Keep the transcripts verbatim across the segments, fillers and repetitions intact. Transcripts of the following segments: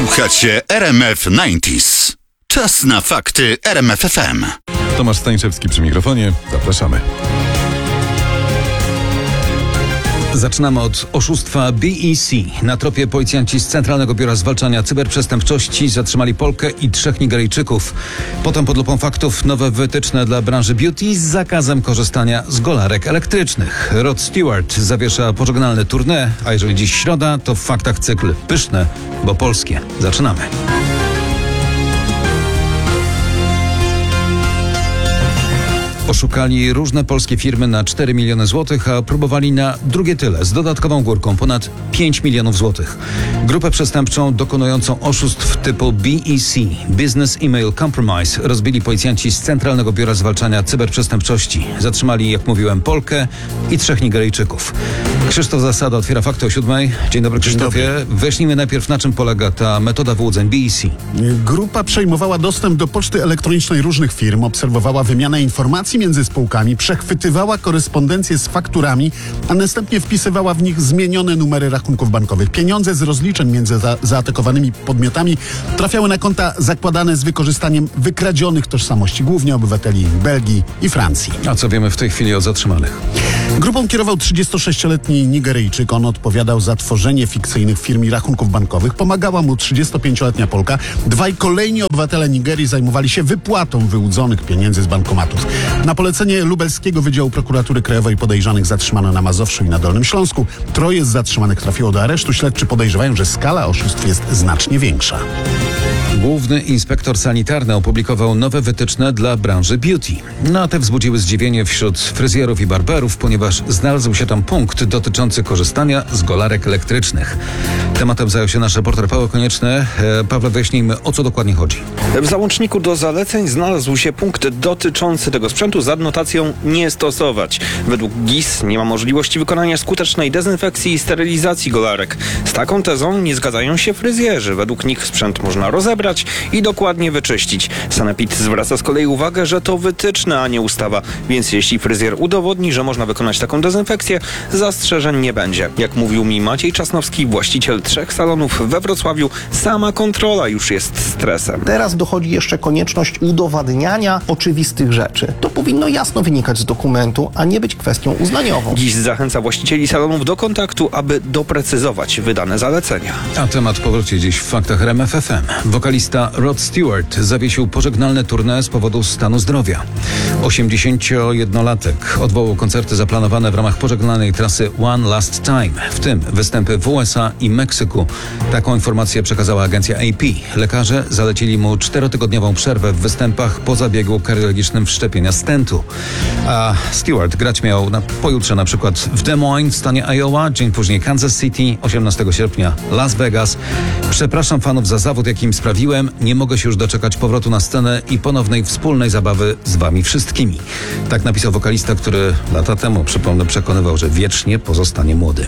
Słuchacie R M F dziewięćdziesiąt. Czas na fakty R M F F M. Tomasz Stańszewski przy mikrofonie. Zapraszamy. Zaczynamy od oszustwa B E C. Na tropie policjanci z Centralnego Biura Zwalczania Cyberprzestępczości zatrzymali Polkę i trzech Nigeryjczyków. Potem pod lupą faktów nowe wytyczne dla branży beauty z zakazem korzystania z golarek elektrycznych. Rod Stewart zawiesza pożegnalne tournée, a jeżeli dziś środa, to w faktach cykl pyszne, bo polskie. Zaczynamy. Oszukali różne polskie firmy na cztery miliony złotych, a próbowali na drugie tyle, z dodatkową górką ponad pięć milionów złotych. Grupę przestępczą dokonującą oszustw typu B E C, Business Email Compromise, rozbili policjanci z Centralnego Biura Zwalczania Cyberprzestępczości. Zatrzymali, jak mówiłem, Polkę i trzech Nigeryjczyków. Krzysztof Zasada otwiera fakty o siódmej. Dzień dobry, Krzysztofie. Wyjaśnijmy najpierw, na czym polega ta metoda wyłudzeń B E C. Grupa przejmowała dostęp do poczty elektronicznej różnych firm, obserwowała wymianę informacji między spółkami, przechwytywała korespondencję z fakturami, a następnie wpisywała w nich zmienione numery rachunków bankowych. Pieniądze z rozliczeń między za- zaatakowanymi podmiotami trafiały na konta zakładane z wykorzystaniem wykradzionych tożsamości, głównie obywateli Belgii i Francji. A co wiemy w tej chwili o zatrzymanych? Grupą kierował trzydziestosześcioletni Nigeryjczyk. On odpowiadał za tworzenie fikcyjnych firm i rachunków bankowych. Pomagała mu trzydziestopięcioletnia Polka. Dwaj kolejni obywatele Nigerii zajmowali się wypłatą wyłudzonych pieniędzy z bankomatów. Na polecenie Lubelskiego Wydziału Prokuratury Krajowej podejrzanych zatrzymano na Mazowszu i na Dolnym Śląsku. Troje z zatrzymanych trafiło do aresztu. Śledczy podejrzewają, że skala oszustw jest znacznie większa. Główny inspektor sanitarny opublikował nowe wytyczne dla branży beauty. No a te wzbudziły zdziwienie wśród fryzjerów i barberów, ponieważ znalazł się tam punkt dotyczący korzystania z golarek elektrycznych. Tematem zajął się nasz reporter Paweł Konieczny. E, Pawle, wyjaśnijmy, o co dokładnie chodzi. W załączniku do zaleceń znalazł się punkt dotyczący tego sprzętu z adnotacją nie stosować. Według G I S nie ma możliwości wykonania skutecznej dezynfekcji i sterylizacji golarek. Z taką tezą nie zgadzają się fryzjerzy. Według nich sprzęt można rozebrać i dokładnie wyczyścić. Sanepid zwraca z kolei uwagę, że to wytyczne, a nie ustawa, więc jeśli fryzjer udowodni, że można wykonać taką dezynfekcję, zastrzeżeń nie będzie. Jak mówił mi Maciej Czasnowski, właściciel trzech salonów we Wrocławiu, sama kontrola już jest stresem. Teraz dochodzi jeszcze konieczność udowadniania oczywistych rzeczy. To powinno jasno wynikać z dokumentu, a nie być kwestią uznaniową. Dziś zachęca właścicieli salonów do kontaktu, aby doprecyzować wydane zalecenia. A temat powróci dziś w faktach R M F F M. Wokalista Rod Stewart zawiesił pożegnalne tournée z powodu stanu zdrowia. osiemdziesięciojednolatek odwołał koncerty zaplanowane w ramach pożegnalnej trasy One Last Time, w tym występy w U S A i Meksyku. Taką informację przekazała agencja A P. Lekarze zalecili mu czterotygodniową przerwę w występach po zabiegu kardiologicznym wszczepienia stentu. A Stewart grać miał na, pojutrze na przykład w Des Moines w stanie Iowa, dzień później Kansas City, osiemnastego sierpnia Las Vegas. Przepraszam fanów za zawód, jakim sprawiłem. Nie mogę się już doczekać powrotu na scenę i ponownej wspólnej zabawy z wami wszystkimi. Tak napisał wokalista, który lata temu, przypomnę, przekonywał, że wiecznie pozostanie młodym.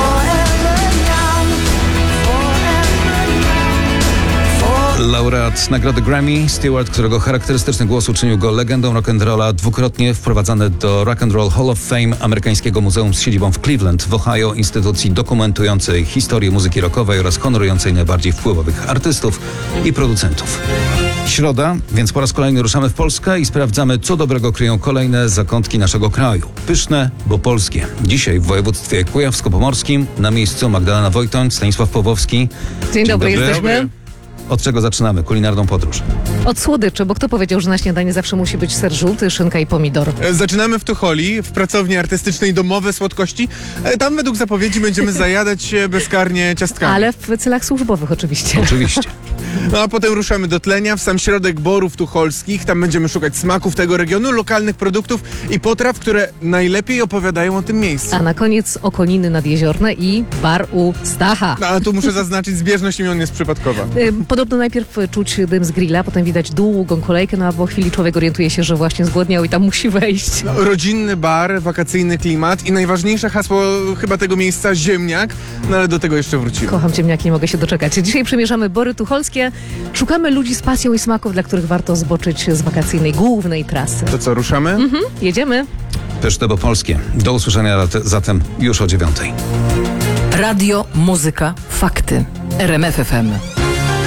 Laureat nagrody Grammy, Stewart, którego charakterystyczny głos uczynił go legendą rock'n'rolla, dwukrotnie wprowadzany do Rock and Roll Hall of Fame amerykańskiego muzeum z siedzibą w Cleveland, w Ohio, instytucji dokumentującej historię muzyki rockowej oraz honorującej najbardziej wpływowych artystów i producentów. Środa, więc po raz kolejny ruszamy w Polskę i sprawdzamy, co dobrego kryją kolejne zakątki naszego kraju. Pyszne, bo polskie. Dzisiaj w województwie kujawsko-pomorskim, na miejscu Magdalena Wojtoń, Stanisław Pawłowski. Dzień, Dzień dobry, dobry, jesteśmy. Od czego zaczynamy kulinarną podróż? Od słodyczy, bo kto powiedział, że na śniadanie zawsze musi być ser żółty, szynka i pomidor? Zaczynamy w Tucholi, w pracowni artystycznej Domowe Słodkości. Tam według zapowiedzi będziemy zajadać się bezkarnie ciastkami. Ale w celach służbowych oczywiście. Oczywiście. No a potem ruszamy do Tlenia, w sam środek Borów Tucholskich. Tam będziemy szukać smaków tego regionu, lokalnych produktów i potraw, które najlepiej opowiadają o tym miejscu. A na koniec Okoniny Nadjeziorne i bar u Stacha. No, a tu muszę zaznaczyć, zbieżność imion jest przypadkowa. Podobno najpierw czuć dym z grilla, potem widać długą kolejkę, no a po chwili człowiek orientuje się, że właśnie zgłodniał i tam musi wejść. No, rodzinny bar, wakacyjny klimat i najważniejsze hasło chyba tego miejsca, ziemniak, no ale do tego jeszcze wrócimy. Kocham ziemniaki, nie mogę się doczekać. Dzisiaj przemierzamy Bory Tucholskie, szukamy ludzi z pasją i smaków, dla których warto zboczyć z wakacyjnej głównej trasy. To co, ruszamy? Mhm, jedziemy. Pyszne, bo polskie. Do usłyszenia zatem już o dziewiątej. Radio, muzyka, fakty. R M F F M.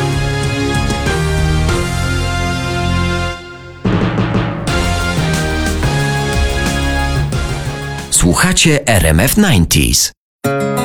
Słuchacie R M F dziewięćdziesiąt.